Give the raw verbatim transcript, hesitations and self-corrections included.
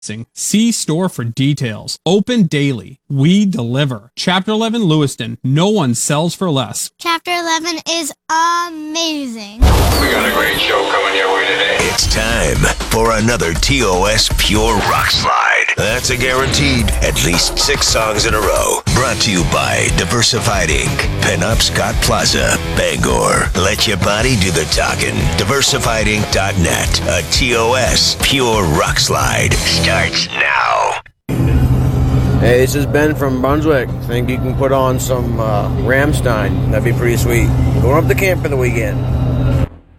See store for details. Open daily. We deliver. Chapter eleven Lewiston. No one sells for less. Chapter eleven is amazing. We got a great show coming your way today. It's time for another T O S Pure Rock Slide. That's a guaranteed at least six songs in a row. Brought to you by Diversified Incorporated. Penobscot Plaza, Bangor. Let your body do the talking. diversified inc dot net. A T O S Pure Rock Slide starts now. Hey, this is Ben from Brunswick. Think you can put on some uh, Rammstein? That'd be pretty sweet. Going up to camp for the weekend.